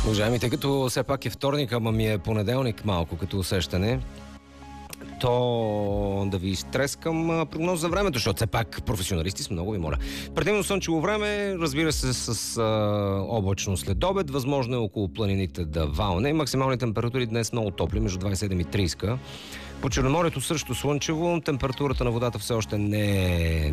Уважаеми, тъй като все пак е вторник, ама ми е понеделник малко като усещане, то да ви изтрескам прогноз за времето, защото все пак професионалисти сме, много ви моля. Предимно слънчево време, разбира се, с облачно следобед, възможно е около планините да валне. Максимални температури днес много топли, между 27 и 30. По Черноморието също слънчево, температурата на водата все още не е